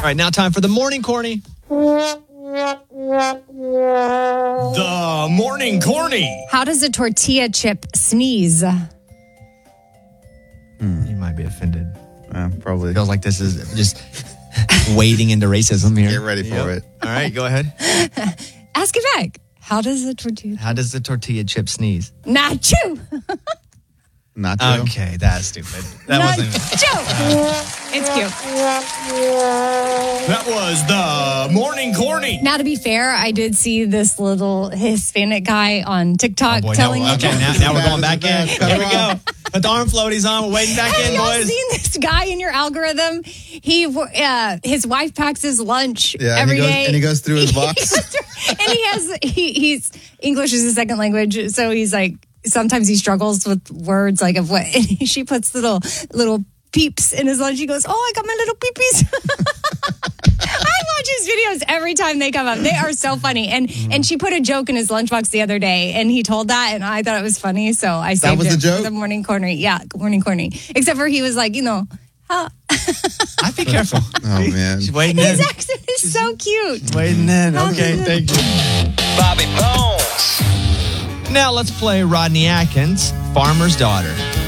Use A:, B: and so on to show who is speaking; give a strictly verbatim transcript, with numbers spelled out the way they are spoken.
A: right, now time for the morning corny.
B: The morning corny.
C: How does a tortilla chip sneeze?
A: You might be offended.
D: Uh, probably.
A: Feels like this is just wading into racism here.
D: Get ready for
A: Yep.
D: it.
A: All right, go ahead.
C: Ask it back. How does a tortilla?
A: How does the tortilla chip sneeze?
C: Nacho.
D: Nacho.
A: Okay, that's stupid. That wasn't.
C: Nacho. It's cute.
B: That was the morning corny.
C: Now, to be fair, I did see this little Hispanic guy on TikTok
A: Oh boy,
C: telling
A: now,
C: me.
A: okay, now, now we're going back in. Here we go. Put the arm floaties on. We're waiting back
C: Have
A: in,
C: y'all
A: boys.
C: seen this guy in your algorithm? He, uh, his wife packs his lunch
D: Yeah, and
C: every
D: he goes-
C: day,
D: and he goes through his box.
C: and he has he, he's English is his second language, so he's like sometimes he struggles with words like of what. And she puts little little peeps in his lunch. He goes, "Oh, I got my little peepies." I watch his videos every time they come up. They are so funny. And
D: Mm.
C: and she put a joke in his lunchbox the other day, and he told that, and I thought it was funny, so I saved
D: was
C: it
D: the joke?
C: for the morning corner. Yeah, morning corny. Except for he was like, you know, huh.
A: I'd be careful.
D: Oh, man.
A: She's waiting in.
C: His accent is so cute.
A: Waiting in. Okay, thank you.
B: Bobby Bones.
A: Now let's play Rodney Atkins, Farmer's Daughter.